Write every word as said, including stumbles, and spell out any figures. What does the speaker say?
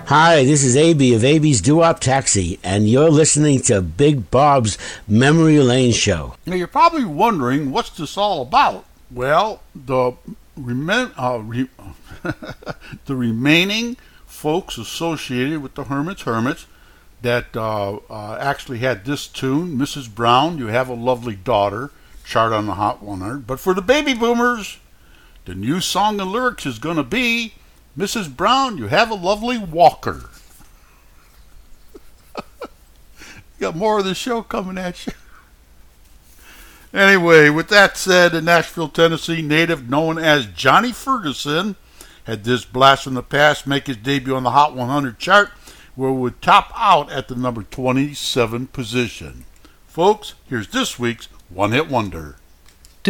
Hi, this is A B of A B's Doo-Wop Taxi, and you're listening to Big Bob's Memory Lane Show. Now, you're probably wondering, what's this all about? Well, the remen- uh, re- the remaining folks associated with the Hermits Hermits that uh, uh, actually had this tune, Missus Brown, You Have a Lovely Daughter, chart on the Hot one hundred. But for the baby boomers, the new song and lyrics is going to be Missus Brown, You Have a Lovely Walker. Got more of the show coming at you. Anyway, with that said, a Nashville, Tennessee native known as Johnny Ferguson had this blast from the past make his debut on the Hot one hundred chart, where it would top out at the number twenty-seven position. Folks, here's this week's One Hit Wonder.